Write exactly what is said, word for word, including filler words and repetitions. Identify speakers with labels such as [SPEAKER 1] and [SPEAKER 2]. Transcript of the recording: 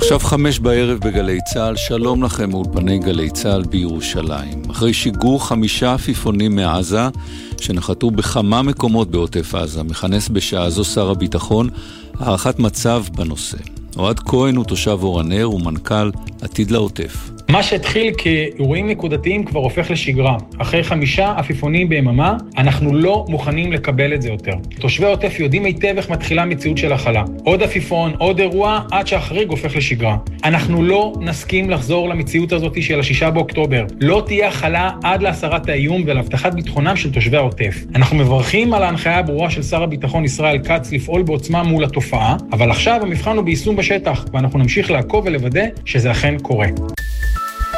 [SPEAKER 1] עכשיו חמש בערב בגלי צהל, שלום לכם מאולפני גלי צהל בירושלים. אחרי שיגור חמישה עפיפונים מעזה שנחתו בכמה מקומות בעוטף עזה, מכנס בשעה זו שר הביטחון הערכת מצב בנושא. אוהד כהן הוא תושב אור הנר ומנכ"ל עתיד לעוטף.
[SPEAKER 2] מה שהתחיל כאירועים נקודתיים כבר הופך לשגרה. אחרי חמישה עפיפונים ביממה, אנחנו לא מוכנים לקבל את זה יותר. תושבי העוטף יודעים היטב איך מתחילה מציאות של החלה. עוד עפיפון, עוד אירוע, עד שהחריג הופך לשגרה. אנחנו לא נסכים לחזור למציאות הזאת של השישה באוקטובר. לא תהיה החלה עד להסרת האיום ולהבטחת ביטחונם של תושבי העוטף. אנחנו מברכים על ההנחיה הברורה של שר הביטחון ישראל כץ לפעול בעוצמה מול התופעה, אבל עכשיו המבחן הוא ביישום בשטח, ואנחנו נמשיך לעקוב ולוודא שזה אכן קורה.